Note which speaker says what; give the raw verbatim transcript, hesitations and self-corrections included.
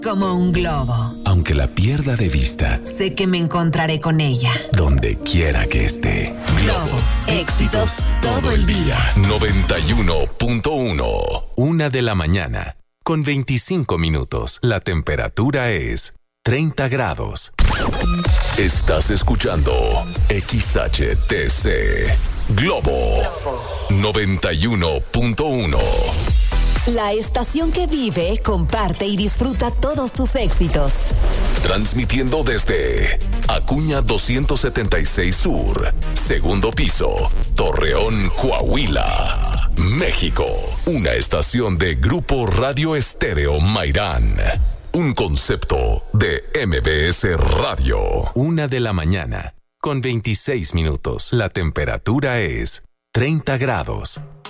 Speaker 1: Como un globo.
Speaker 2: Aunque la pierda de vista,
Speaker 1: sé que me encontraré con ella.
Speaker 2: Donde quiera que esté.
Speaker 1: Globo. Éxitos todo el día.
Speaker 2: noventa y uno punto uno. Una de la mañana. Con veinticinco minutos. La temperatura es treinta grados. Estás escuchando X H T C Globo noventa y uno punto uno.
Speaker 3: La estación que vive, comparte y disfruta todos tus éxitos.
Speaker 2: Transmitiendo desde Acuña doscientos setenta y seis Sur, segundo piso, Torreón, Coahuila, México. Una estación de Grupo Radio Estéreo Mairán. Un concepto de M B S Radio. Una de la mañana, con veintiséis minutos. La temperatura es treinta grados.